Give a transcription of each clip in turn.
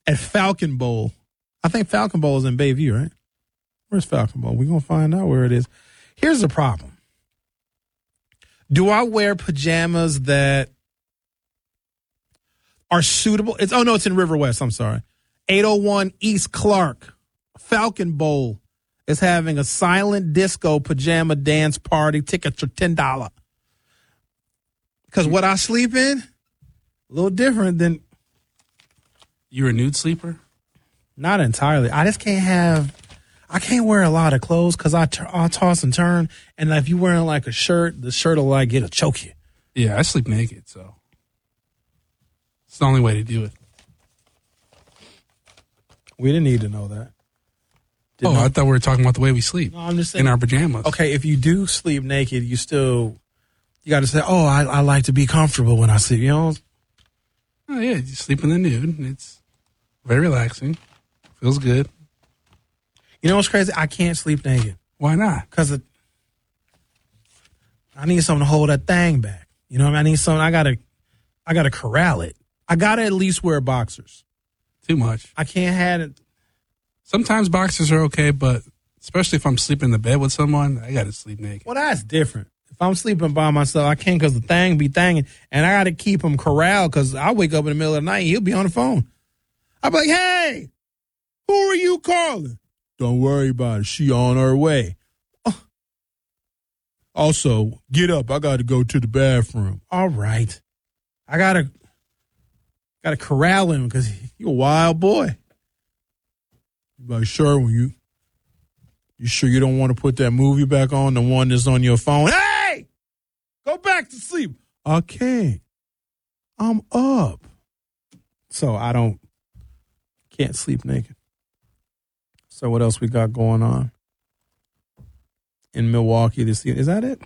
at Falcon Bowl. I think Falcon Bowl is in Bayview, right? Where's Falcon Bowl? We're going to find out where it is. Here's the problem. Do I wear pajamas that are suitable? It's in River West. I'm sorry. 801 East Clark. Falcon Bowl is having a silent disco pajama dance party. Tickets are $10. Because what I sleep in, a little different than. You're a nude sleeper? Not entirely. I just can't wear a lot of clothes because I toss and turn. And if you're wearing like a shirt, the shirt will it'll choke you. Yeah, I sleep naked, so it's the only way to do it. We didn't need to know that. I thought we were talking about the way we sleep. No, I'm just saying. In our pajamas. Okay, if you do sleep naked, you got to say, I like to be comfortable when I sleep. You know? Oh, yeah, you sleep in the nude. It's very relaxing. Feels good. You know what's crazy? I can't sleep naked. Why not? Because I need something to hold that thing back. You know what I mean? I need something. I gotta corral it. I gotta at least wear boxers. Too much. I can't have it. Sometimes boxers are okay, but especially if I'm sleeping in the bed with someone, I gotta sleep naked. Well, that's different. If I'm sleeping by myself, I can't because the thing be thanging, and I gotta keep him corralled because I wake up in the middle of the night and he'll be on the phone. I'll be like, hey, who are you calling? Don't worry about it. She on her way. Also, get up. I got to go to the bathroom. All right. I gotta corral him because you're a wild boy. Like, sure, when you sure you don't want to put that movie back on, the one that's on your phone? Hey, go back to sleep. I can't. I'm up. So can't sleep naked. So what else we got going on in Milwaukee this year? Is that it?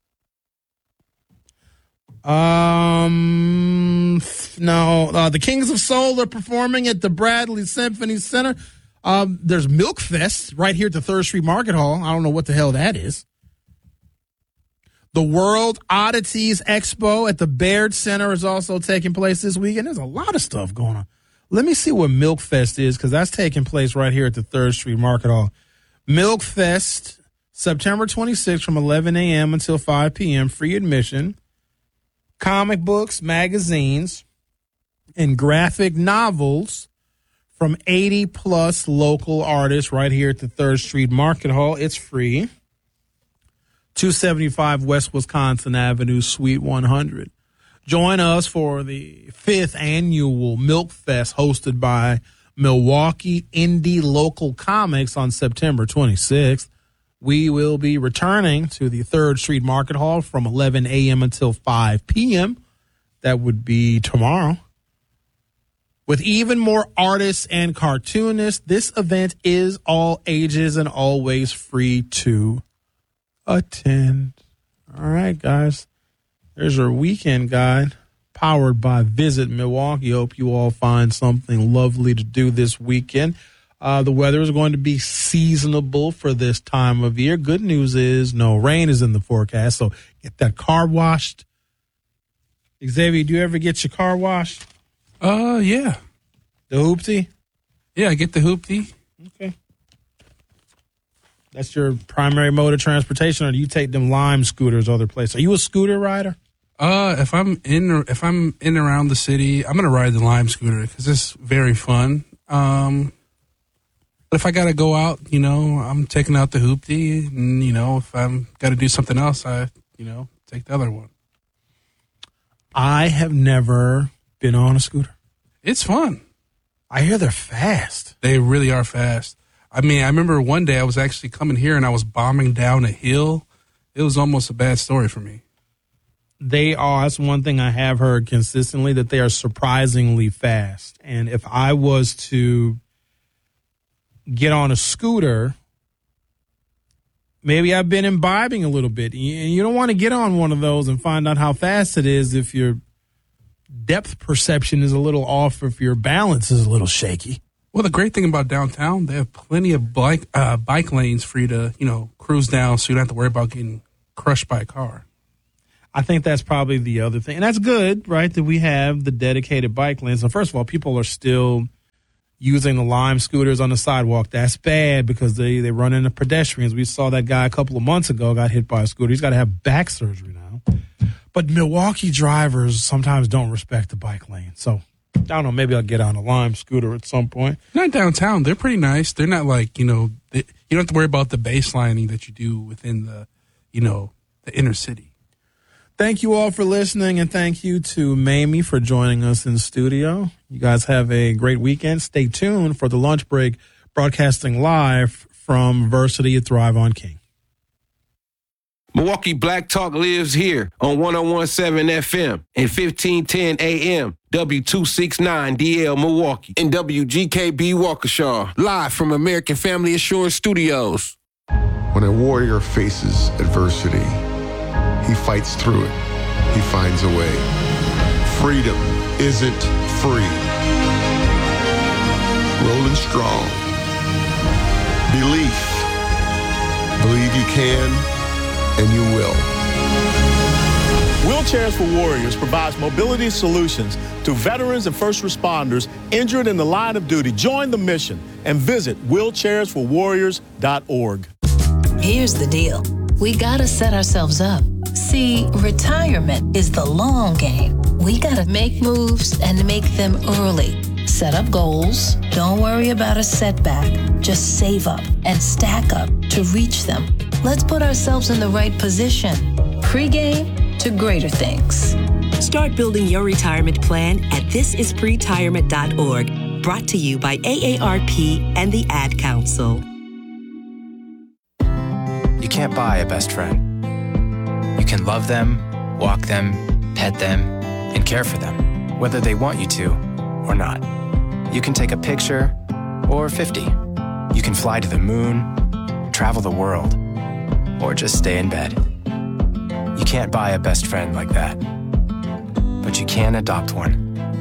No. The Kings of Soul are performing at the Bradley Symphony Center. There's Milk Fest right here at the 3rd Street Market Hall. I don't know what the hell that is. The World Oddities Expo at the Baird Center is also taking place this weekend. There's a lot of stuff going on. Let me see what Milk Fest is, because that's taking place right here at the 3rd Street Market Hall. Milk Fest, September 26th from 11 a.m. until 5 p.m., free admission. Comic books, magazines, and graphic novels from 80-plus local artists right here at the 3rd Street Market Hall. It's free. 275 West Wisconsin Avenue, Suite 100. Join us for the 5th annual Milk Fest hosted by Milwaukee Indie Local Comics on September 26th. We will be returning to the 3rd Street Market Hall from 11 a.m. until 5 p.m. That would be tomorrow. With even more artists and cartoonists, this event is all ages and always free to attend. All right, guys. There's our weekend guide powered by Visit Milwaukee. Hope you all find something lovely to do this weekend. The weather is going to be seasonable for this time of year. Good news is no rain is in the forecast, so get that car washed. Xavier, do you ever get your car washed? Yeah. The hoopty? Yeah, I get the hoopty. Okay. That's your primary mode of transportation, or do you take them Lime scooters other places? Are you a scooter rider? If I'm in around the city, I'm gonna ride the Lime scooter because it's very fun. But if I gotta go out, I'm taking out the hoopty, and if I'm gotta do something else, I take the other one. I have never been on a scooter. It's fun. I hear they're fast. They really are fast. I mean, I remember one day I was actually coming here and I was bombing down a hill. It was almost a bad story for me. They are. That's one thing I have heard consistently, that they are surprisingly fast. And if I was to get on a scooter, maybe I've been imbibing a little bit. And you don't want to get on one of those and find out how fast it is if your depth perception is a little off, if your balance is a little shaky. Well, the great thing about downtown, they have plenty of bike lanes for you to, cruise down so you don't have to worry about getting crushed by a car. I think that's probably the other thing. And that's good, right, that we have the dedicated bike lanes. And first of all, people are still using the Lime scooters on the sidewalk. That's bad because they run into pedestrians. We saw that guy a couple of months ago got hit by a scooter. He's got to have back surgery now. But Milwaukee drivers sometimes don't respect the bike lane. So, I don't know, maybe I'll get on a Lime scooter at some point. Not downtown. They're pretty nice. They're not like, you don't have to worry about the baselining that you do within the inner city. Thank you all for listening, and thank you to Mamie for joining us in studio. You guys have a great weekend. Stay tuned for the lunch break, broadcasting live from Versity at Thrive on King. Milwaukee Black Talk lives here on 101.7 FM and 1510 AM, W269DL Milwaukee, and WGKB Waukesha, live from American Family Assurance Studios. When a warrior faces adversity, he fights through it. He finds a way. Freedom isn't free. Rolling strong. Belief. Believe you can, and you will. Wheelchairs for Warriors provides mobility solutions to veterans and first responders injured in the line of duty. Join the mission and visit wheelchairsforwarriors.org. Here's the deal. We gotta set ourselves up. See, retirement is the long game. We gotta make moves and make them early. Set up goals. Don't worry about a setback. Just save up and stack up to reach them. Let's put ourselves in the right position. Pre-game to greater things. Start building your retirement plan at thisispretirement.org. Brought to you by AARP and the Ad Council. You can't buy a best friend. You can love them, walk them, pet them, and care for them, whether they want you to or not. You can take a picture or 50. You can fly to the moon, travel the world, or just stay in bed. You can't buy a best friend like that, but you can adopt one.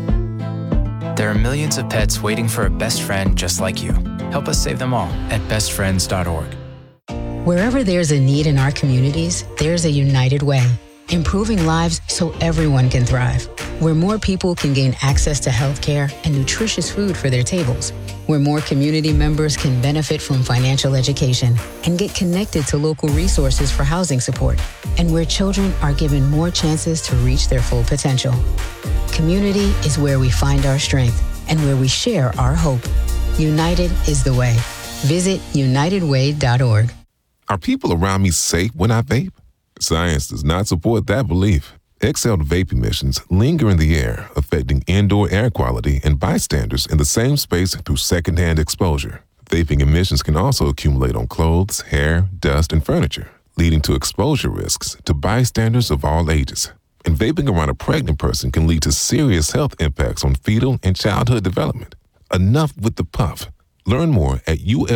There are millions of pets waiting for a best friend just like you. Help us save them all at bestfriends.org. Wherever there's a need in our communities, there's a United Way, improving lives so everyone can thrive. Where more people can gain access to healthcare and nutritious food for their tables. Where more community members can benefit from financial education and get connected to local resources for housing support. And where children are given more chances to reach their full potential. Community is where we find our strength and where we share our hope. United is the way. Visit unitedway.org. Are people around me safe when I vape? Science does not support that belief. Exhaled vape emissions linger in the air, affecting indoor air quality and bystanders in the same space through secondhand exposure. Vaping emissions can also accumulate on clothes, hair, dust, and furniture, leading to exposure risks to bystanders of all ages. And vaping around a pregnant person can lead to serious health impacts on fetal and childhood development. Enough with the puff. Learn more at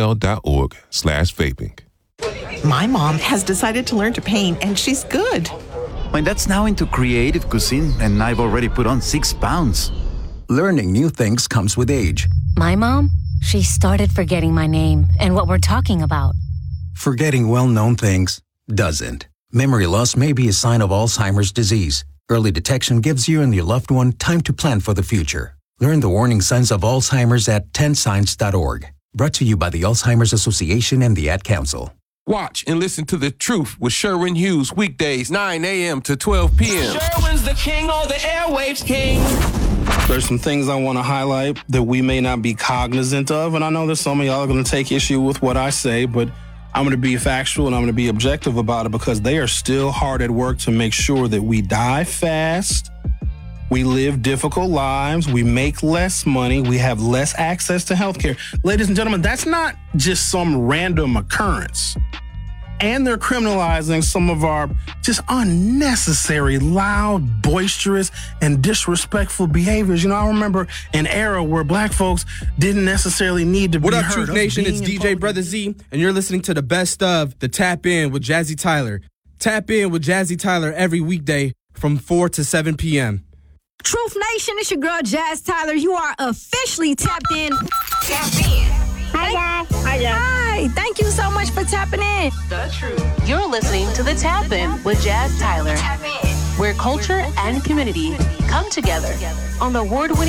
ul.org/vaping. My mom has decided to learn to paint, and she's good. My dad's now into creative cuisine, and I've already put on 6 pounds. Learning new things comes with age. My mom, she started forgetting my name and what we're talking about. Forgetting well-known things doesn't. Memory loss may be a sign of Alzheimer's disease. Early detection gives you and your loved one time to plan for the future. Learn the warning signs of Alzheimer's at 10signs.org. Brought to you by the Alzheimer's Association and the Ad Council. Watch and listen to The Truth with Sherwin Hughes weekdays 9 a.m. to 12 p.m. Sherwin's the king of the airwaves king. There's some things I want to highlight that we may not be cognizant of, and I know that some of y'all are going to take issue with what I say, but I'm going to be factual and I'm going to be objective about it because they are still hard at work to make sure that we die fast, we live difficult lives, we make less money, we have less access to healthcare. Ladies and gentlemen, that's not just some random occurrence. And they're criminalizing some of our just unnecessary, loud, boisterous, and disrespectful behaviors. You know, I remember an era where black folks didn't necessarily need to be heard. What up, Truth Nation? It's DJ Brother Z, and you're listening to the best of the Tap In with Jazzy Tyler. Tap In with Jazzy Tyler every weekday from 4 to 7 p.m. Truth Nation, it's your girl Jazz Tyler. You are officially tapped in. Tap in. Hi, guys. Hi, Jazz. Hi. Thank you so much for tapping in. The Truth. You're listening to the Tap In with Jazz Tyler, where culture and community come together on the award-winning